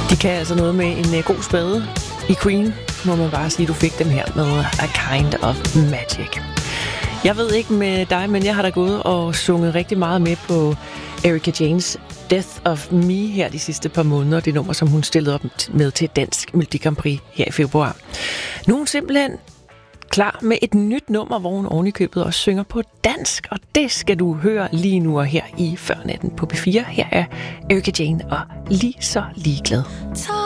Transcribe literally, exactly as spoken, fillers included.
De kan altså noget med en god spade i Queen, må man bare sige, du fik dem her med A Kind of Magic. Jeg ved ikke med dig, men jeg har da gået og sunget rigtig meget med på Erika Jaynes Death of Me her de sidste par måneder. Det nummer, som hun stillede op med til Dansk Melodi Grand Prix her i februar. Nu er hun simpelthen klar med et nyt nummer, hvor hun ovenikøbet også synger på dansk. Og det skal du høre lige nu og her i Førnatten på P fire. Her er Erika Jayne og Lige så ligeglad.